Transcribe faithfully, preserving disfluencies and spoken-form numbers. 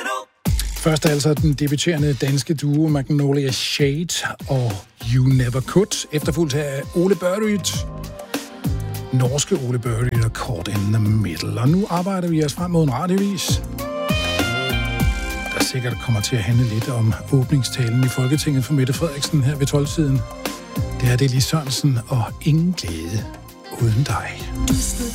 Først altså den debuterende danske duo Magnolia Shade og You Never Could, efterfulgt af Ole Børryt. Norske Ole Børryt og Caught in the Middle. Og nu arbejder vi os frem mod en radiovis, der sikkert kommer til at handle lidt om åbningstalen i Folketinget for Mette Frederiksen her ved tolv-tiden. Det er det Lis Sørensen og Ingen glæde uden dig. Du stod